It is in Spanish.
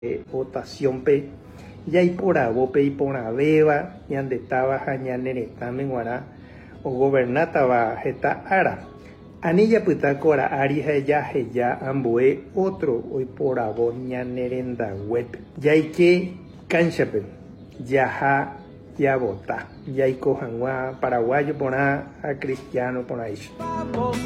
votación pe ya iporavo pe iporaveva ñandetáva ñane retãme o gobernátava heta ára ani japyta kora'ári jaheja ambue otro oiporavo ñane rendaguépe jaike canchape jaha javota jaiko hag̃ua paraguayo porã ha cristiano porã icho